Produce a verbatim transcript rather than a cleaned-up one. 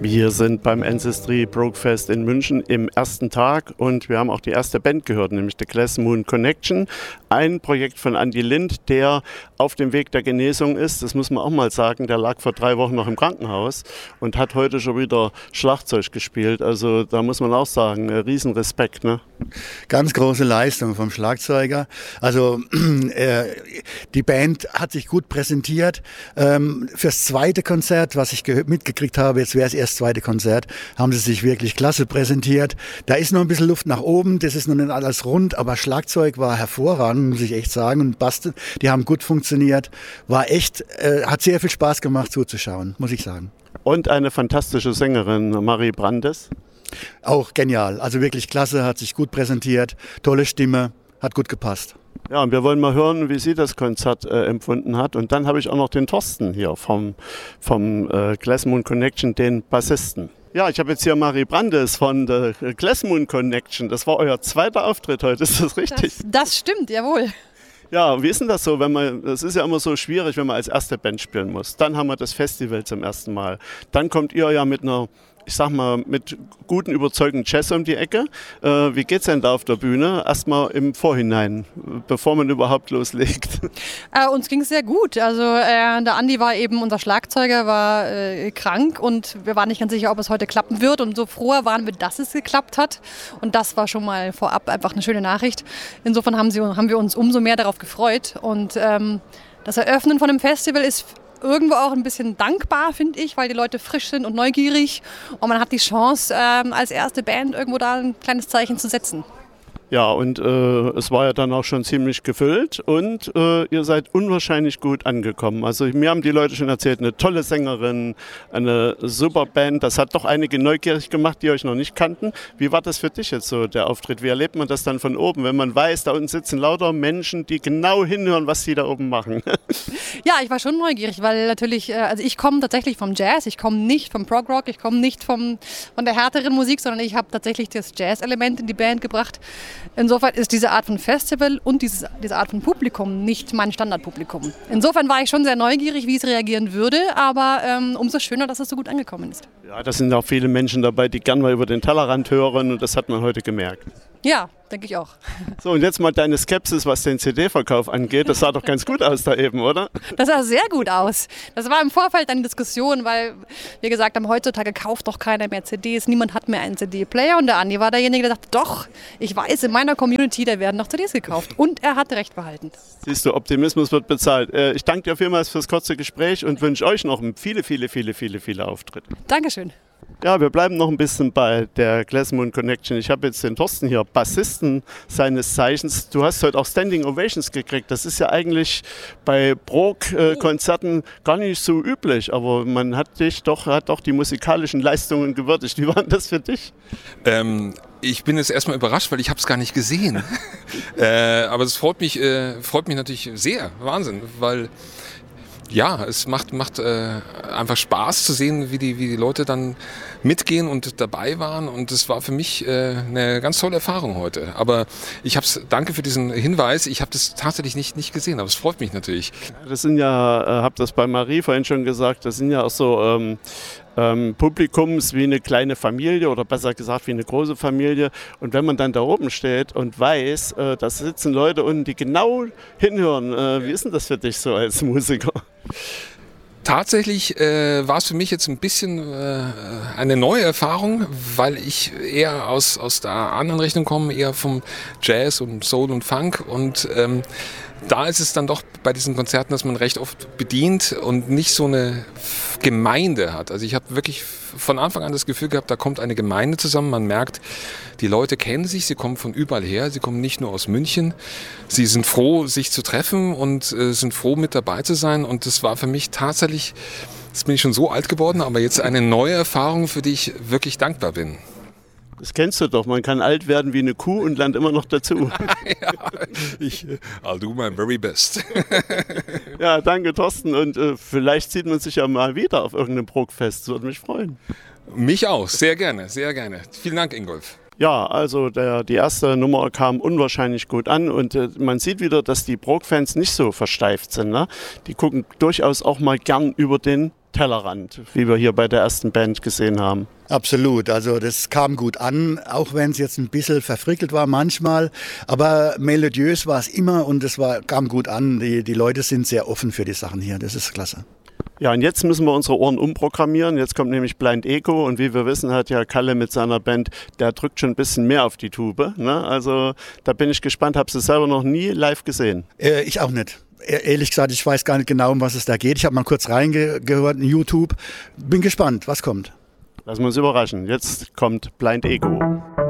Wir sind beim Ancestry Prog-Fest in München im ersten Tag und wir haben auch die erste Band gehört, nämlich The Glass Moon Connection. Ein Projekt von Andi Lind, der auf dem Weg der Genesung ist. Das muss man auch mal sagen, der lag vor drei Wochen noch im Krankenhaus und hat heute schon wieder Schlagzeug gespielt. Also da muss man auch sagen, Riesenrespekt, ne? Ganz große Leistung vom Schlagzeuger. Also äh, die Band hat sich gut präsentiert. Ähm, fürs zweite Konzert, was ich mitgekriegt habe, jetzt wäre es erst das zweite Konzert, haben sie sich wirklich klasse präsentiert. Da ist noch ein bisschen Luft nach oben, das ist noch nicht alles rund, aber Schlagzeug war hervorragend, muss ich echt sagen. Und Bass, die haben gut funktioniert. War echt, äh, hat sehr viel Spaß gemacht zuzuschauen, muss ich sagen. Und eine fantastische Sängerin, Marie Brandes. Auch genial, also wirklich klasse, hat sich gut präsentiert, tolle Stimme, hat gut gepasst. Ja, und wir wollen mal hören, wie sie das Konzert äh, empfunden hat. Und dann habe ich auch noch den Thorsten hier vom, vom äh, Glass Moon Connection, den Bassisten. Ja, ich habe jetzt hier Marie Brandes von der Glass Moon Connection. Das war euer zweiter Auftritt heute, ist das richtig? Das, das stimmt, jawohl. Ja, wie ist denn das so, wenn man, das ist ja immer so schwierig, wenn man als erste Band spielen muss. Dann haben wir das Festival zum ersten Mal. Dann kommt ihr ja mit einer, ich sag mal, mit guten, überzeugenden Jazz um die Ecke. Äh, wie geht's denn da auf der Bühne? Erstmal im Vorhinein, bevor man überhaupt loslegt. Äh, uns ging es sehr gut. Also äh, der Andi war eben, unser Schlagzeuger, war äh, krank und wir waren nicht ganz sicher, ob es heute klappen wird. Und so froher waren wir, dass es geklappt hat. Und das war schon mal vorab einfach eine schöne Nachricht. Insofern haben, sie, haben wir uns umso mehr darauf gefreut. Und ähm, das Eröffnen von einem Festival ist irgendwo auch ein bisschen dankbar, finde ich, weil die Leute frisch sind und neugierig und man hat die Chance, ähm, als erste Band irgendwo da ein kleines Zeichen zu setzen. Ja, und äh, es war ja dann auch schon ziemlich gefüllt und äh, ihr seid unwahrscheinlich gut angekommen. Also mir haben die Leute schon erzählt, eine tolle Sängerin, eine super Band. Das hat doch einige neugierig gemacht, die euch noch nicht kannten. Wie war das für dich jetzt so, der Auftritt? Wie erlebt man das dann von oben, wenn man weiß, da unten sitzen lauter Menschen, die genau hinhören, was sie da oben machen? Ja, ich war schon neugierig, weil natürlich, also ich komme tatsächlich vom Jazz, ich komme nicht vom Prog-Rock, ich komme nicht vom, von der härteren Musik, sondern ich habe tatsächlich das Jazz-Element in die Band gebracht. Insofern ist diese Art von Festival und dieses, diese Art von Publikum nicht mein Standardpublikum. Insofern war ich schon sehr neugierig, wie es reagieren würde, aber ähm, umso schöner, dass es so gut angekommen ist. Ja, da sind auch viele Menschen dabei, die gern mal über den Tellerrand hören und das hat man heute gemerkt. Ja, denke ich auch. So, und jetzt mal deine Skepsis, was den C D-Verkauf angeht. Das sah doch ganz gut aus da eben, oder? Das sah sehr gut aus. Das war im Vorfeld eine Diskussion, weil wir gesagt haben, heutzutage kauft doch keiner mehr C Ds, niemand hat mehr einen C D-Player. Und der Andi war derjenige, der sagte, doch, ich weiß, in meiner Community, da werden noch C Ds gekauft. Und er hat recht behalten. Siehst du, Optimismus wird bezahlt. Ich danke dir vielmals fürs kurze Gespräch und wünsche euch noch viele, viele, viele, viele, viele Auftritte. Dankeschön. Ja, wir bleiben noch ein bisschen bei der Glass Moon Connection. Ich habe jetzt den Thorsten hier, Bassisten seines Zeichens. Du hast heute auch Standing Ovations gekriegt. Das ist ja eigentlich bei Prog-Konzerten gar nicht so üblich, aber man hat dich doch, hat doch die musikalischen Leistungen gewürdigt. Wie war denn das für dich? Ähm, ich bin jetzt erstmal überrascht, weil ich habe es gar nicht gesehen. äh, aber es freut mich, äh, freut mich natürlich sehr, Wahnsinn, weil ja, es macht, macht äh, einfach Spaß zu sehen, wie die, wie die Leute dann mitgehen und dabei waren. Und es war für mich äh, eine ganz tolle Erfahrung heute. Aber ich habe es, danke für diesen Hinweis. Ich habe das tatsächlich nicht, nicht gesehen, aber es freut mich natürlich. Das sind ja, äh, habe das bei Marie vorhin schon gesagt, das sind ja auch so ähm, ähm, Publikums wie eine kleine Familie oder besser gesagt wie eine große Familie. Und wenn man dann da oben steht und weiß, äh, da sitzen Leute unten, die genau hinhören, äh, wie ist denn das für dich so als Musiker? Tatsächlich äh, war es für mich jetzt ein bisschen äh, eine neue Erfahrung, weil ich eher aus, aus der anderen Richtung komme, eher vom Jazz und Soul und Funk und ähm, da ist es dann doch bei diesen Konzerten, dass man recht oft bedient und nicht so eine Gemeinde hat. Also ich habe wirklich von Anfang an das Gefühl gehabt, da kommt eine Gemeinde zusammen. Man merkt, die Leute kennen sich, sie kommen von überall her, sie kommen nicht nur aus München. Sie sind froh, sich zu treffen und äh, sind froh, mit dabei zu sein. Und das war für mich tatsächlich, jetzt bin ich schon so alt geworden, aber jetzt eine neue Erfahrung, für die ich wirklich dankbar bin. Das kennst du doch, man kann alt werden wie eine Kuh und lernt immer noch dazu. Ja, ich, I'll do my very best. Ja, danke Thorsten und äh, vielleicht sieht man sich ja mal wieder auf irgendeinem Prog-Fest, das würde mich freuen. Mich auch, sehr gerne, sehr gerne. Vielen Dank, Ingolf. Ja, also der, die erste Nummer kam unwahrscheinlich gut an und äh, man sieht wieder, dass die Prog-Fans nicht so versteift sind. Ne? Die gucken durchaus auch mal gern über den Tellerrand, wie wir hier bei der ersten Band gesehen haben. Absolut, also das kam gut an, auch wenn es jetzt ein bisschen verfrickelt war manchmal, aber melodiös war es immer und es war, kam gut an. Die, die Leute sind sehr offen für die Sachen hier, das ist klasse. Ja, und jetzt müssen wir unsere Ohren umprogrammieren. Jetzt kommt nämlich Blind Echo und wie wir wissen, hat ja Kalle mit seiner Band, der drückt schon ein bisschen mehr auf die Tube. Ne? Also da bin ich gespannt, habe sie selber noch nie live gesehen. Äh, ich auch nicht. Ehrlich gesagt, ich weiß gar nicht genau, um was es da geht. Ich habe mal kurz reingehört in YouTube. Bin gespannt, was kommt. Lassen wir uns überraschen. Jetzt kommt Blind Echo.